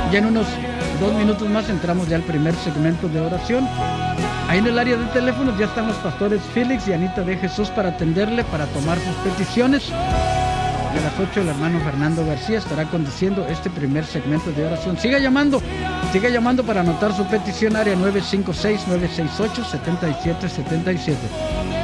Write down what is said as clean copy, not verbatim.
Ya en unos 2 minutos más entramos ya al primer segmento de oración. Ahí en el área de teléfonos ya están los pastores Félix y Anita de Jesús para atenderle, para tomar sus peticiones. Y a las 8 el hermano Fernando García estará conduciendo este primer segmento de oración. Siga llamando para anotar su petición, área 956-968-7777.